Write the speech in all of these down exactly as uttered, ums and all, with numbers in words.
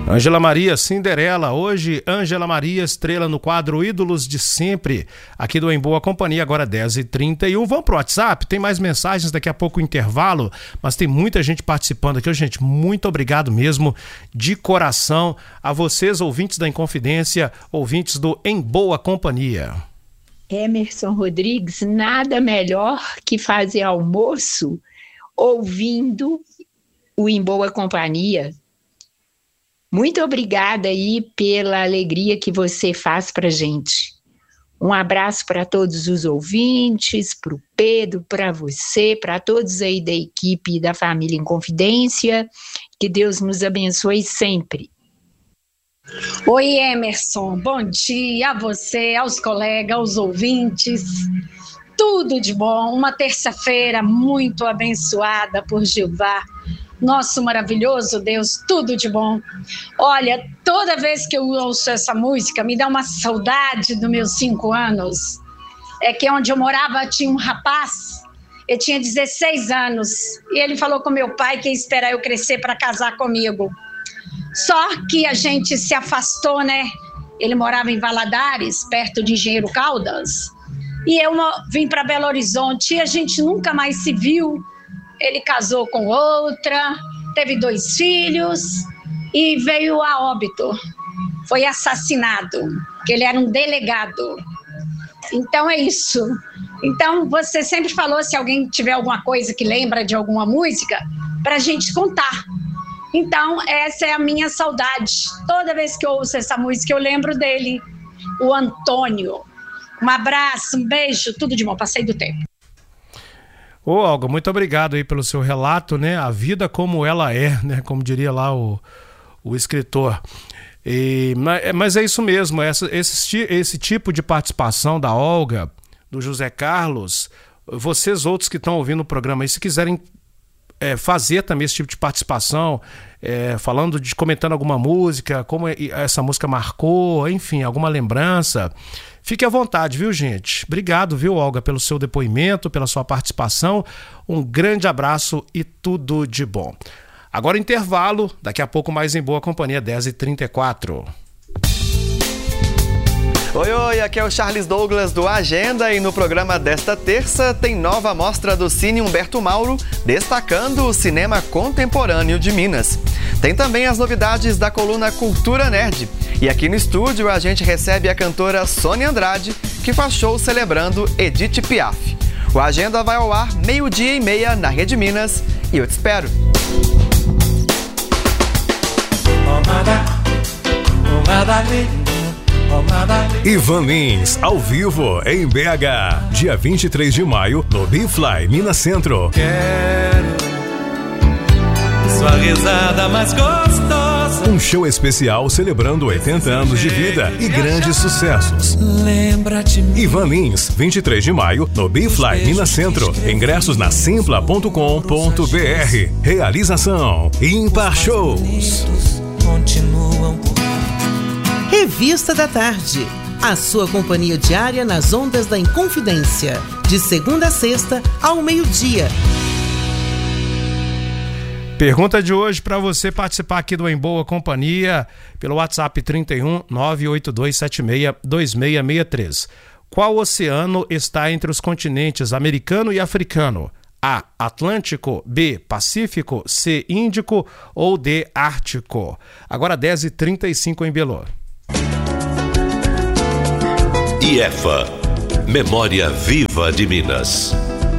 Ângela Maria, Cinderela. Hoje, Ângela Maria, estrela no quadro Ídolos de Sempre, aqui do Em Boa Companhia, agora dez e trinta e um. Vamos pro WhatsApp, tem mais mensagens, daqui a pouco o intervalo, mas tem muita gente participando aqui. Gente, muito obrigado mesmo, de coração, a vocês, ouvintes da Inconfidência, ouvintes do Em Boa Companhia. Emerson Rodrigues, nada melhor que fazer almoço ouvindo o Em Boa Companhia. Muito obrigada aí pela alegria que você faz pra gente. Um abraço para todos os ouvintes, para o Pedro, para você, para todos aí da equipe da família Inconfidência. Que Deus nos abençoe sempre. Oi, Emerson, bom dia a você, aos colegas, aos ouvintes. Tudo de bom, uma terça-feira muito abençoada por Jeová. Nosso maravilhoso Deus, tudo de bom. Olha, toda vez que eu ouço essa música, me dá uma saudade dos meus cinco anos. É que onde eu morava tinha um rapaz, ele tinha dezesseis anos, e ele falou com meu pai que ia esperar eu crescer para casar comigo. Só que a gente se afastou, né? Ele morava em Valadares, perto de Engenheiro Caldas, e eu vim para Belo Horizonte, e a gente nunca mais se viu. Ele casou com outra, teve dois filhos e veio a óbito. Foi assassinado, porque ele era um delegado. Então é isso. Então você sempre falou, se alguém tiver alguma coisa que lembra de alguma música, para a gente contar. Então essa é a minha saudade. Toda vez que eu ouço essa música eu lembro dele, o Antônio. Um abraço, um beijo, tudo de bom, passei do tempo. Ô, Olga, muito obrigado aí pelo seu relato, né? A vida como ela é, né? Como diria lá o, o escritor. E, mas é isso mesmo, essa, esse, esse tipo de participação da Olga, do José Carlos, vocês outros que estão ouvindo o programa aí, se quiserem é, fazer também esse tipo de participação, é, falando de, comentando alguma música, como essa música marcou, enfim, alguma lembrança, fique à vontade, viu, gente? Obrigado, viu, Olga, pelo seu depoimento, pela sua participação. Um grande abraço e tudo de bom. Agora intervalo, daqui a pouco mais Em Boa Companhia, dez e trinta e quatro. Oi, oi, aqui é o Charles Douglas do Agenda e no programa desta terça tem nova mostra do Cine Humberto Mauro, destacando o cinema contemporâneo de Minas. Tem também as novidades da coluna Cultura Nerd. E aqui no estúdio a gente recebe a cantora Sônia Andrade, que faz show celebrando Edith Piaf. O Agenda vai ao ar meio-dia e meia na Rede Minas e eu te espero. Ivan Lins, ao vivo, em B H, dia vinte e três de maio, no Bifly, Minas Centro. Quero sua risada mais gostosa. Um show especial celebrando oitenta anos de vida e grandes sucessos. Lembra de mim. Ivan Lins, vinte e três de maio, no Bifly, Minas Centro. Ingressos na simpla ponto com ponto b r. Realização Ímpar Shows. Continuam por Revista da Tarde, a sua companhia diária nas ondas da Inconfidência, de segunda a sexta, ao meio-dia. Pergunta de hoje para você participar aqui do Em Boa Companhia, pelo WhatsApp trinta e um, nove oito dois sete seis, dois seis seis três. Qual oceano está entre os continentes americano e africano? A, Atlântico, B, Pacífico, C, Índico ou D, Ártico? Agora dez e trinta e cinco em Belo. I E F A, Memória Viva de Minas.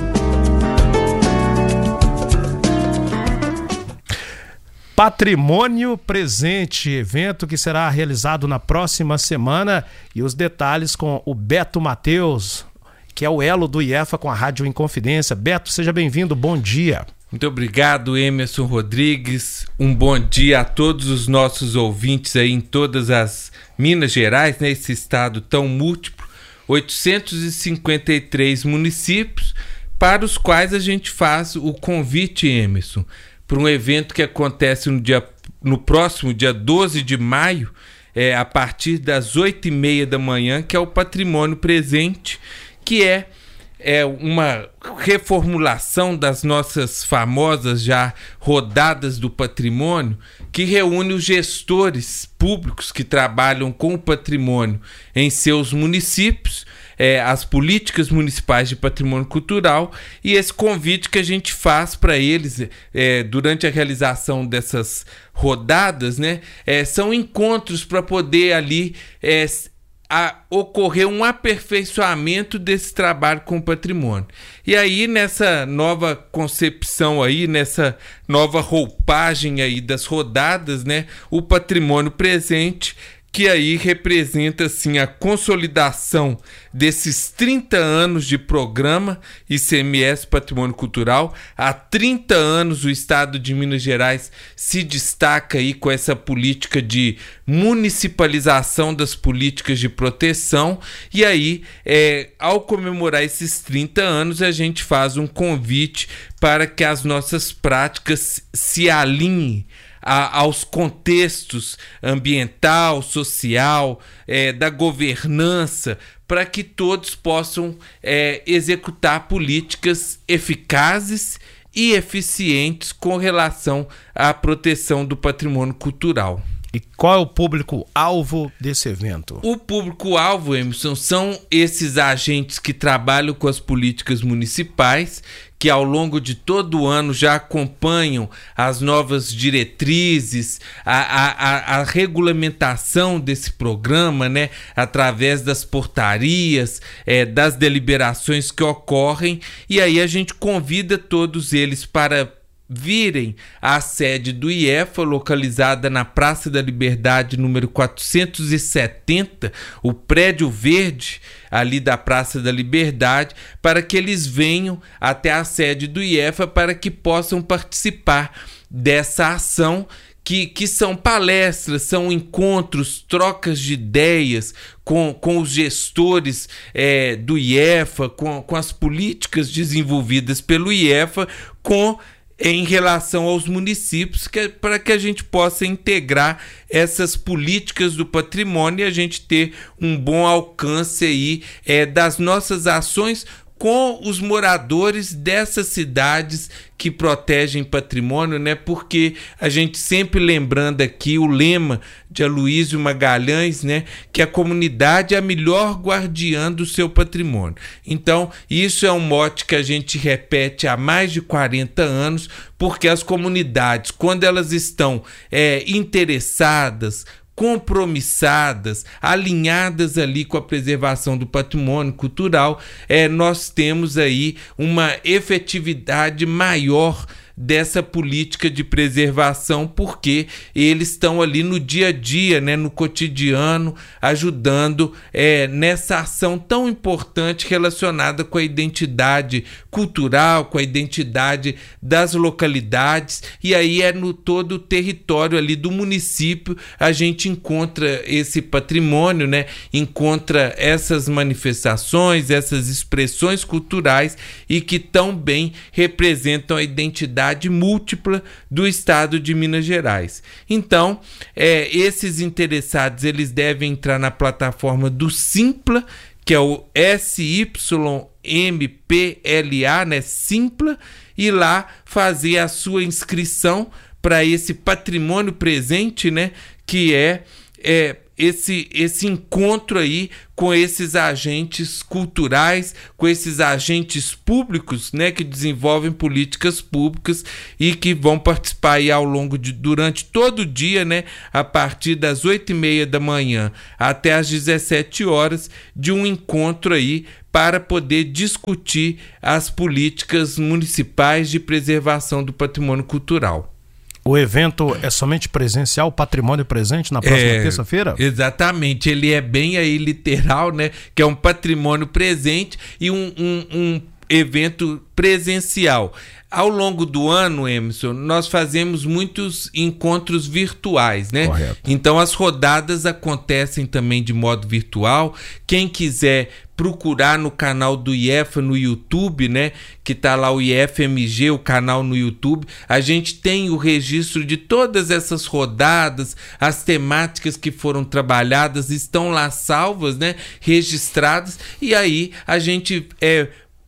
Patrimônio Presente, evento que será realizado na próxima semana, e os detalhes com o Beto Matheus, que é o elo do I E F A com a Rádio Inconfidência. Beto, seja bem-vindo, bom dia. Muito obrigado, Emerson Rodrigues. Um bom dia a todos os nossos ouvintes aí em todas as Minas Gerais, né? Esse estado tão múltiplo, oitocentos e cinquenta e três municípios, para os quais a gente faz o convite, Emerson, para um evento que acontece no, dia, no próximo dia doze de maio, é, a partir das oito e meia da manhã, que é o Patrimônio Presente, que é é uma reformulação das nossas famosas já rodadas do patrimônio, que reúne os gestores públicos que trabalham com o patrimônio em seus municípios, é, as políticas municipais de patrimônio cultural, e esse convite que a gente faz para eles é, durante a realização dessas rodadas, né, é, são encontros para poder ali é, a ocorrer um aperfeiçoamento desse trabalho com o patrimônio. E aí, nessa nova concepção aí, nessa nova roupagem aí das rodadas, né, o patrimônio presente, que aí representa assim a consolidação desses trinta anos de programa I C M S Patrimônio Cultural. Há trinta anos o Estado de Minas Gerais se destaca aí com essa política de municipalização das políticas de proteção, e aí é, ao comemorar esses trinta anos a gente faz um convite para que as nossas práticas se alinhem A, aos contextos ambiental, social, é, da governança, para que todos possam é, executar políticas eficazes e eficientes com relação à proteção do patrimônio cultural. E qual é o público-alvo desse evento? O público-alvo, Emerson, são esses agentes que trabalham com as políticas municipais, que ao longo de todo o ano já acompanham as novas diretrizes, a, a, a regulamentação desse programa, né, através das portarias, é, das deliberações que ocorrem, e aí a gente convida todos eles para virem à sede do I E F A, localizada na Praça da Liberdade, número quatrocentos e setenta, o prédio verde ali da Praça da Liberdade, para que eles venham até a sede do I E F A para que possam participar dessa ação, que, que são palestras, são encontros, trocas de ideias com, com os gestores é, do I E F A, com, com as políticas desenvolvidas pelo I E F A, com em relação aos municípios, que, para que a gente possa integrar essas políticas do patrimônio e a gente ter um bom alcance aí, é, das nossas ações com os moradores dessas cidades que protegem patrimônio, né? Porque a gente sempre lembrando aqui o lema de Aloysio Magalhães, né? Que a comunidade é a melhor guardiã do seu patrimônio. Então, isso é um mote que a gente repete há mais de quarenta anos, porque as comunidades, quando elas estão é, interessadas, compromissadas, alinhadas ali com a preservação do patrimônio cultural, é, nós temos aí uma efetividade maior dessa política de preservação, porque eles estão ali no dia a dia, né, no cotidiano, ajudando é, nessa ação tão importante relacionada com a identidade cultural, com a identidade das localidades, e aí é no todo o território ali do município a gente encontra esse patrimônio, né, encontra essas manifestações, essas expressões culturais e que tão bem representam a identidade múltipla do Estado de Minas Gerais. Então, é, esses interessados eles devem entrar na plataforma do Simpla, que é o S Y M P L A, né, Simpla, e lá fazer a sua inscrição para esse patrimônio presente, né, que é, é esse, esse encontro aí com esses agentes culturais, com esses agentes públicos, né, que desenvolvem políticas públicas e que vão participar aí ao longo de, durante todo o dia, né, a partir das oito e meia da manhã até às dezessete horas, de um encontro aí para poder discutir as políticas municipais de preservação do patrimônio cultural. O evento é somente presencial, patrimônio presente na próxima é, terça-feira? Exatamente, ele é bem aí literal, né? Que é um patrimônio presente e um, um, um evento presencial. Ao longo do ano, Emerson, nós fazemos muitos encontros virtuais, né? Correto. Então as rodadas acontecem também de modo virtual. Quem quiser procurar no canal do I E F A no YouTube, né? Que tá lá o I F M G, o canal no YouTube. A gente tem o registro de todas essas rodadas, as temáticas que foram trabalhadas estão lá salvas, né? Registradas, e aí a gente é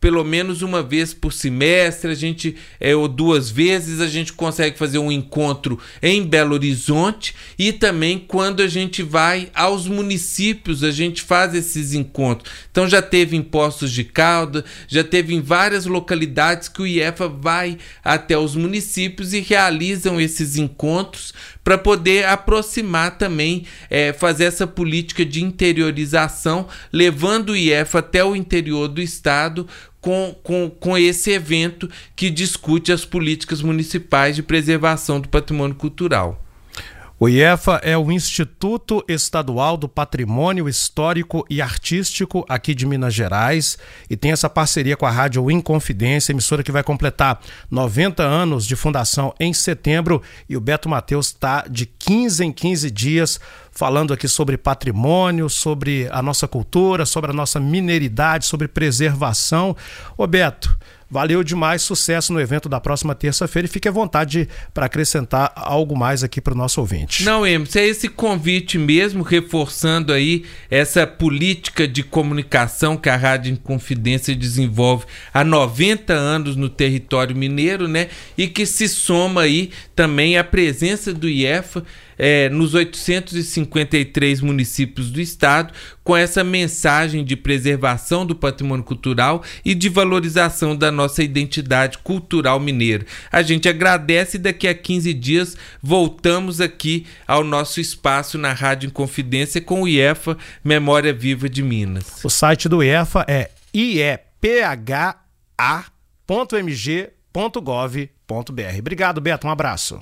pelo menos uma vez por semestre, a gente, é, ou duas vezes, a gente consegue fazer um encontro em Belo Horizonte, e também quando a gente vai aos municípios, a gente faz esses encontros. Então já teve em Poços de Caldas, já teve em várias localidades que o I E F A vai até os municípios e realizam esses encontros para poder aproximar também, é, fazer essa política de interiorização, levando o I E F A até o interior do estado com, com, com esse evento que discute as políticas municipais de preservação do patrimônio cultural. O I E F A é o Instituto Estadual do Patrimônio Histórico e Artístico aqui de Minas Gerais e tem essa parceria com a Rádio Inconfidência, emissora que vai completar noventa anos de fundação em setembro, e o Beto Matheus está de quinze em quinze dias falando aqui sobre patrimônio, sobre a nossa cultura, sobre a nossa mineridade, sobre preservação. Ô Beto, valeu demais, sucesso no evento da próxima terça-feira e fique à vontade para acrescentar algo mais aqui para o nosso ouvinte. Não, Emerson, é esse convite mesmo, reforçando aí essa política de comunicação que a Rádio Inconfidência desenvolve há noventa anos no território mineiro, né? E que se soma aí também a presença do I E F A É, nos oitocentos e cinquenta e três municípios do estado, com essa mensagem de preservação do patrimônio cultural e de valorização da nossa identidade cultural mineira. A gente agradece e daqui a quinze dias voltamos aqui ao nosso espaço na Rádio Inconfidência com o I E F A Memória Viva de Minas. O site do I E F A é i e p h a ponto m g ponto gov ponto b r. Obrigado, Beto, um abraço.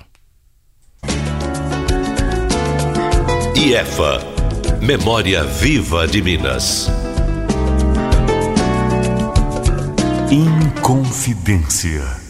I E F A, Memória Viva de Minas. Inconfidência.